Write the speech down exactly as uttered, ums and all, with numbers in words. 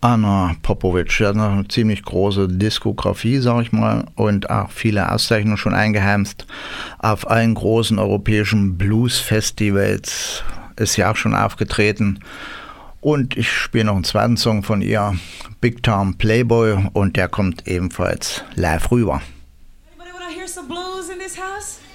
Anna Popovic. Sie hat eine ziemlich große Diskografie, sag ich mal, und auch viele Auszeichnungen schon eingeheimst. Auf allen großen europäischen Blues-Festivals ist sie auch schon aufgetreten. Und ich spiele noch einen zweiten Song von ihr, Big Time Playboy, und der kommt ebenfalls live rüber. Anybody wanna hear some blues in this house?